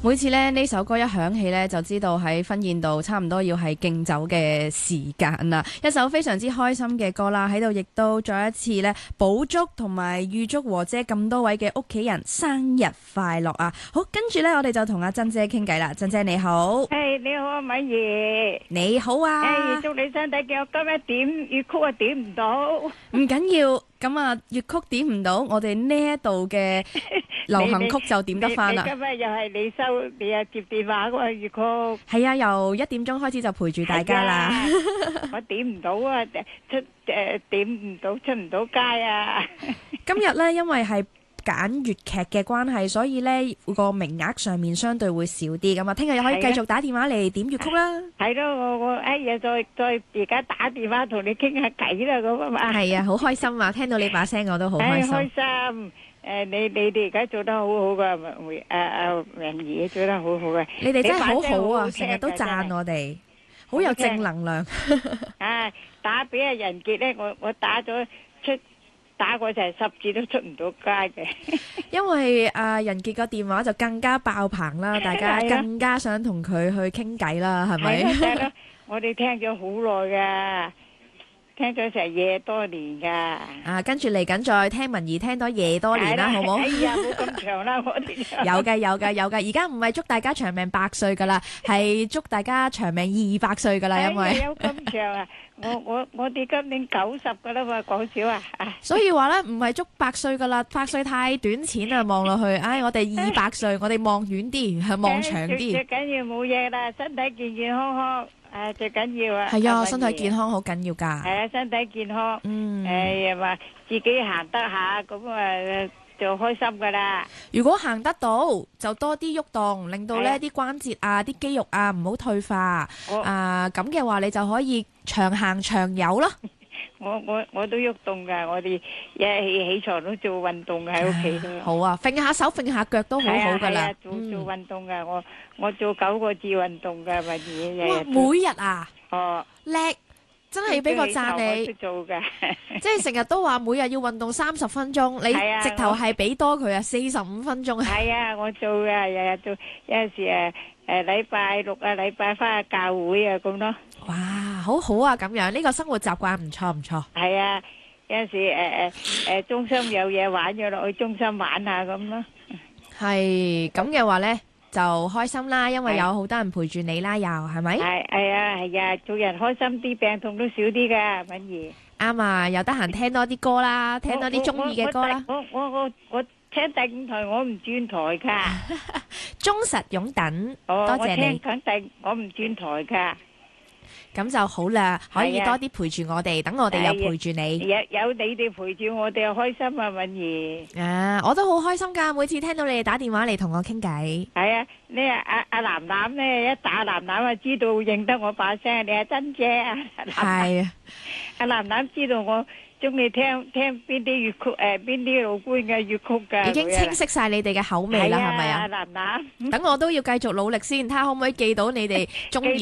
每次咧呢首歌一響起咧，就知道喺婚宴度差唔多要係敬酒嘅時間啦。一首非常之開心嘅歌啦，喺度亦都再一次咧補祝同埋預祝和姐咁多位嘅屋企人生日快樂啊！好，跟住咧我哋就同阿珍姐傾偈啦。珍姐你好， 你好啊，敏儀， 你好啊， 祝你身體健康。今日點粵曲啊點唔到， 唔緊要，咁啊粵曲點唔到，我哋呢一度嘅流行曲就點得翻啦。 今日又係你又接電話嗰個粵曲， 係啊，由1點鐘開始就陪住大家啦。 我點唔到啊，點唔到出唔到街啊。 今日呢，因為係揀粵劇嘅關係，所以呢個名額上面相對會少啲。咁啊，聽日又可以繼續打電話嚟點粵曲啦。係咯，我再而家打電話同你傾下偈啦，咁啊嘛。係啊，好開心啊！聽到你把聲我都好開心。 開心。你哋而家做得好好噶，明儀做得好好嘅。 你哋真係好好啊，成日都讚我哋，好有正能量。 打俾阿仁傑咧，我打過成10次都出唔到街嘅。因為仁傑個電話就更加爆棚啦，大家更加想同佢去傾偈啦，係咪？ 係咯，我哋聽咗好耐噶。聽咗成夜多年噶， 跟住嚟緊再聽文儀聽多夜多年啦，好唔好？ 哎呀，冇咁長啦，我哋有噶，而家唔係祝大家長命100歲噶啦，係祝大家長命200歲噶啦，因為有咁長啊！我哋今年90噶啦嘛，講笑啊！ 所以話咧，唔係祝100歲噶啦，100歲太短淺啦，望落去，我哋200歲，我哋望遠啲，望長啲。 最緊要冇嘢啦，身體健健康康。最緊要啊！ 係啊，身體健康好緊要噶。 係啊，身體健康。又話自己行得下，咁啊就開心噶啦。 如果行得到，就多啲喐動，令到呢啲關節啊、啲肌肉啊唔好退化。咁嘅話，你就可以長行長有咯。 我都喐動噶，我哋起床都做運動喺屋企都。 好啊，揈下手揈下腳都好好噶啦。 做運動噶，我做9個字運動噶，咪日每日啊？叻，真係要俾個讚你。 我都做噶， 即係成日都話每日要運動30分鐘，你直頭係俾多佢啊45分鐘。 係啊，我做噶，日日做，有陣時禮拜6啊，禮拜返去教會啊咁咯。 哇，好好啊，咁樣呢個生活習慣唔錯唔錯。 係啊，有陣時中心有嘢玩咗落去中心玩下咁咯。係咁嘅話呢，就開心啦，因為有好多人陪住你啦，又係咪？ 係啊，做人開心啲，病痛都少啲噶，敏儀。 啱啊，又得閒聽多啲歌啦，聽多啲中意嘅歌啦。 我聽第5台，我唔轉台噶。 忠實擁躉，多謝你。 我唔轉台噶。 咁就好啦，可以多啲陪住我哋，等我哋又陪住你。 有你哋陪住我哋，又開心啊，敏儀。 我都好開心噶，每次聽到你哋打電話嚟同我傾偈。 係啊，你阿楠楠咧，一打楠楠啊，知道認得我把聲，你係珍姐啊。 係啊， 阿楠楠知道我中意聽邊啲粵曲，邊啲老倌嘅粵曲噶。 已經清晰晒你哋嘅口味啦，係咪啊？ 楠楠， 等我都要繼續努力先，睇下可唔可以記到你哋中意